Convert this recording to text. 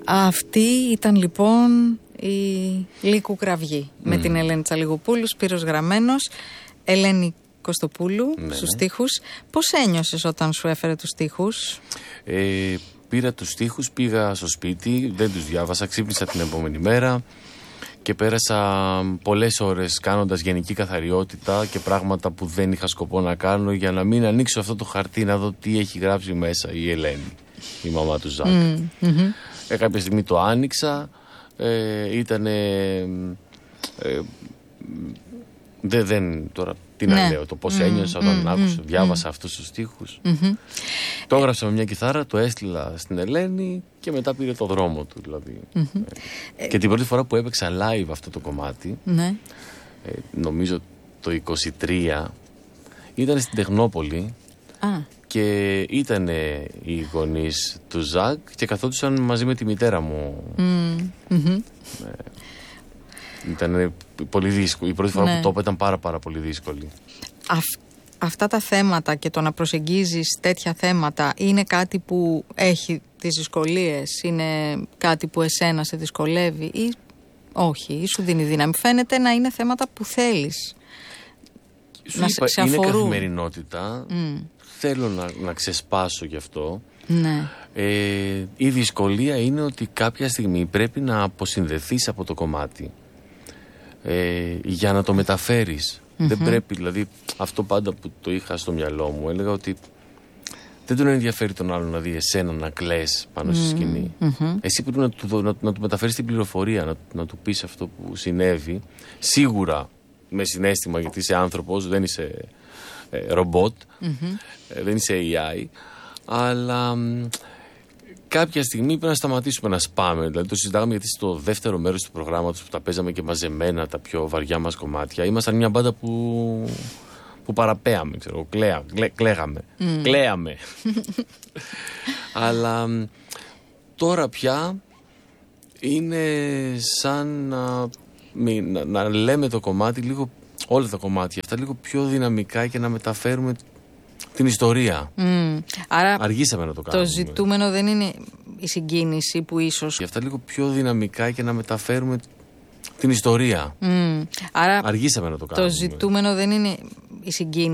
Αυτή ήταν λοιπόν η Λύκου Κραυγή με την Ελένη Τσαλιγοπούλου, Σπύρος Γραμμένος, Ελένη Κωστοπούλου στους στίχους. Πώς ένιωσες όταν σου έφερε τους στίχους? Πήρα τους στίχους, πήγα στο σπίτι, δεν τους διάβασα, ξύπνησα την επόμενη μέρα και πέρασα πολλές ώρες κάνοντας γενική καθαριότητα και πράγματα που δεν είχα σκοπό να κάνω, για να μην ανοίξω αυτό το χαρτί να δω τι έχει γράψει μέσα η Ελένη, η μαμά του Ζακ. Κάποια στιγμή το άνοιξα, ήτανε... δεν τώρα τι να λέω, το πώς ένιωσα όταν άκουσα, διάβασα αυτούς τους στίχους. Το έγραψα με μια κιθάρα, το έστειλα στην Ελένη και μετά πήρε το δρόμο του δηλαδή. Και την πρώτη φορά που έπαιξα live αυτό το κομμάτι, νομίζω το 23, ήταν στην Τεχνόπολη και ήταν οι γονείς του Ζακ και καθόντουσαν μαζί με τη μητέρα μου. Ήταν πολύ δύσκολη. Η πρώτη φορά που το είπα ήταν πάρα πολύ δύσκολη. Αυτά τα θέματα και το να προσεγγίζεις τέτοια θέματα είναι κάτι που έχει τις δυσκολίες? Είναι κάτι που εσένα σε δυσκολεύει ή όχι, ή σου δίνει δύναμη? Φαίνεται να είναι θέματα που θέλεις να σε αφορούν. Είναι καθημερινότητα. Θέλω να ξεσπάσω γι' αυτό. Η δυσκολία είναι ότι κάποια στιγμή πρέπει να αποσυνδεθείς από το κομμάτι για να το μεταφέρεις. Δεν πρέπει, δηλαδή αυτό πάντα που το είχα στο μυαλό μου, έλεγα ότι δεν τον ενδιαφέρει τον άλλον να δει εσένα να κλαις πάνω στη σκηνή. Εσύ πρέπει να του μεταφέρεις την πληροφορία, να του πεις αυτό που συνέβη, σίγουρα με συναίσθημα, γιατί είσαι άνθρωπος, δεν είσαι ρομπότ, δεν είσαι AI, αλλά κάποια στιγμή πρέπει να σταματήσουμε να σπάμε. Δηλαδή το συζητάγαμε, γιατί στο δεύτερο μέρος του προγράμματος που τα παίζαμε και μαζεμένα τα πιο βαριά μας κομμάτια, ήμασταν μια μπάντα που παραπέαμε, ξέρω, κλαίαμε. Αλλά τώρα πια είναι σαν να λέμε το κομμάτι λίγο, όλα τα κομμάτια αυτά λίγο πιο δυναμικά και να μεταφέρουμε την ιστορία. Άρα αργήσαμε να το κάνουμε. Το ζητούμενο δεν είναι η συγκίνηση που ίσως... Και αυτά λίγο πιο δυναμικά και να μεταφέρουμε την ιστορία. Άρα αργήσαμε να το κάνουμε. Το ζητούμενο δεν είναι η συγκίνηση